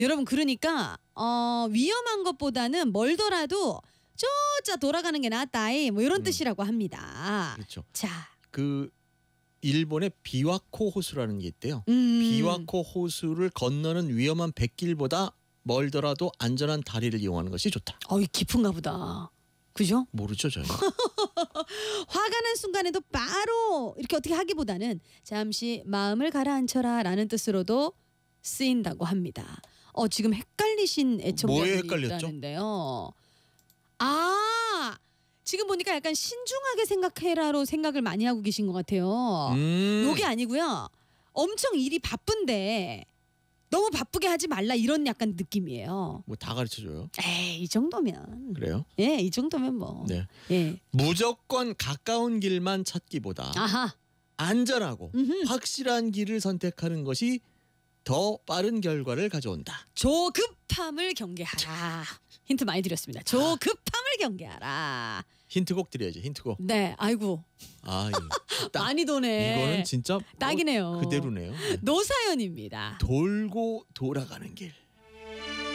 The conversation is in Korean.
여러분 그러니까 위험한 것보다는 멀더라도 저자 돌아가는 게 낫다이 뭐 이런 뜻이라고 합니다. 그렇죠. 자, 그 일본의 비와코 호수라는 게 있대요. 비와코 호수를 건너는 위험한 뱃길보다 멀더라도 안전한 다리를 이용하는 것이 좋다. 어이 깊은가 보다. 그죠? 모르죠 저희. 화가 난 순간에도 바로 이렇게 어떻게 하기보다는 잠시 마음을 가라앉혀라라는 뜻으로도 쓰인다고 합니다. 지금 헷갈리신 뭐에 애청자들이 헷갈렸죠? 있다는데요. 아, 지금 보니까 약간 신중하게 생각해라로 생각을 많이 하고 계신 것 같아요. 요게 아니고요. 엄청 일이 바쁜데 너무 바쁘게 하지 말라 이런 약간 느낌이에요. 뭐 다 가르쳐줘요. 에이, 이 정도면. 그래요? 예, 이 정도면 뭐. 네. 예. 무조건 가까운 길만 찾기보다 아하. 안전하고 확실한 길을 선택하는 것이 더 빠른 결과를 가져온다. 조급함을 경계하라. 힌트 많이 드렸습니다. 조급함을 경계하라. 힌트곡 드려야지. 힌트곡. 네, 아이고 많이 도네. 이거는 진짜 딱이네요. 그대로네요. 네. 노사연입니다. 돌고 돌아가는 길.